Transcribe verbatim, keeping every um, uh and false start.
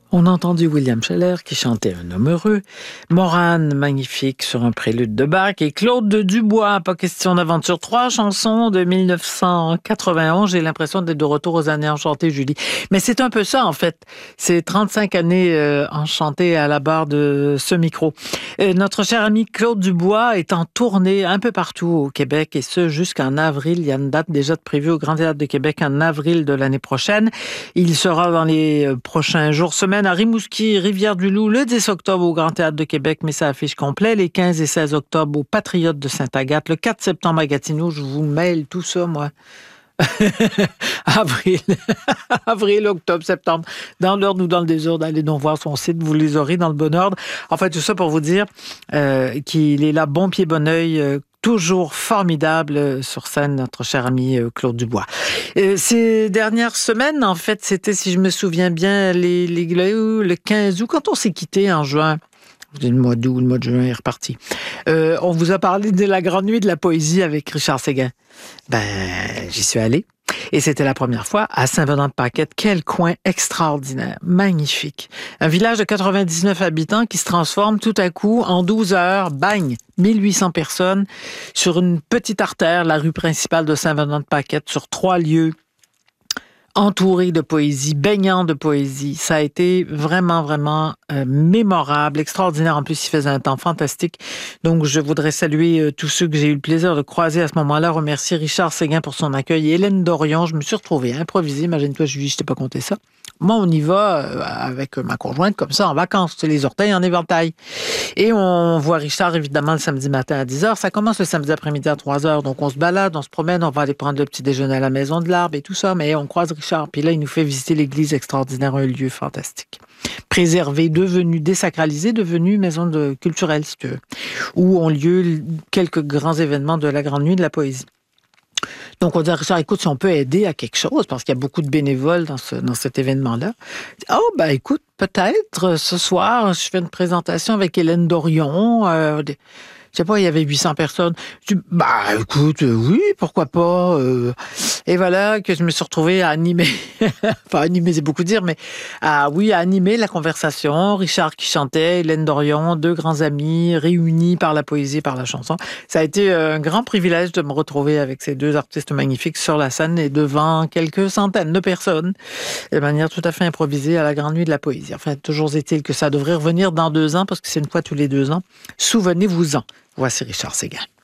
On a entendu William Scheller qui chantait Un homme heureux, Morane magnifique sur un prélude de Bach et Claude Dubois, pas question d'aventure. Trois chansons de mille neuf cent quatre-vingt-onze. J'ai l'impression d'être de retour aux années enchantées, Julie. Mais c'est un peu ça, en fait. C'est trente-cinq années euh, enchantées à la barre de ce micro. Euh, notre cher ami Claude Dubois est en tournée un peu partout au Québec et ce jusqu'en avril. Il y a une date déjà de prévue au Grand Théâtre de Québec en avril de l'année prochaine. Il sera dans les prochains jours, semaines à Rimouski, Rivière-du-Loup, le dix octobre au Grand Théâtre de Québec, mais ça affiche complet, les quinze et seize octobre au Patriote de Sainte-Agathe, le quatre septembre à Gatineau, je vous mêle tout ça, moi. Avril, avril, octobre, septembre, dans l'ordre ou dans le désordre, allez donc voir son site, vous les aurez dans le bon ordre. En fait, tout ça pour vous dire euh, qu'il est là, bon pied, bon oeil, euh, toujours formidable sur scène, notre cher ami Claude Dubois. Euh, ces dernières semaines, en fait, c'était, si je me souviens bien, les, les, le quinze août, quand on s'est quitté en juin. Le mois d'août, le mois de juin est reparti. Euh, on vous a parlé de la Grande Nuit de la Poésie avec Richard Séguin. Ben, j'y suis allé. Et c'était la première fois à Saint-Venant-de-Paquette. Quel coin extraordinaire, magnifique. Un village de quatre-vingt-dix-neuf habitants qui se transforme tout à coup en douze heures, bang, mille huit cents personnes sur une petite artère, la rue principale de Saint-Venant-de-Paquette, sur trois lieux entouré de poésie, baignant de poésie. Ça a été vraiment, vraiment euh, mémorable, extraordinaire. En plus, il faisait un temps fantastique. Donc, je voudrais saluer euh, tous ceux que j'ai eu le plaisir de croiser à ce moment-là. Remercier Richard Séguin pour son accueil. Et Hélène Dorion, je me suis retrouvée improvisée. Imagine-toi, Julie, je t'ai pas compté ça. Moi, on y va euh, avec ma conjointe comme ça, en vacances. C'est les orteils en éventail. Et on voit Richard, évidemment, le samedi matin à dix heures. Ça commence le samedi après-midi à trois heures. Donc, on se balade, on se promène, on va aller prendre le petit déjeuner à la Maison de l'Arbre et tout ça. Mais on croise Richard. Puis là, il nous fait visiter l'église extraordinaire, un lieu fantastique. Préservé, devenu, désacralisé, devenu maison de culturelle, si tu veux, où ont lieu quelques grands événements de la Grande Nuit de la Poésie. Donc, on dit à Richard, écoute, si on peut aider à quelque chose, parce qu'il y a beaucoup de bénévoles dans, ce, dans cet événement-là. Oh, ben écoute, peut-être, ce soir, je fais une présentation avec Hélène Dorion. Euh, des, je sais pas, il y avait huit cents personnes. Je dis, bah écoute, euh, oui, pourquoi pas. Euh, et voilà que je me suis retrouvée à animer, enfin animer c'est beaucoup dire, mais à, oui, à animer la conversation. Richard qui chantait, Hélène Dorion, deux grands amis réunis par la poésie et par la chanson. Ça a été un grand privilège de me retrouver avec ces deux artistes magnifiques sur la scène et devant quelques centaines de personnes, de manière tout à fait improvisée à la Grande Nuit de la Poésie. Enfin, toujours est-il que ça devrait revenir dans deux ans, parce que c'est une fois tous les deux ans. Souvenez-vous-en. Voici Richard Séguin.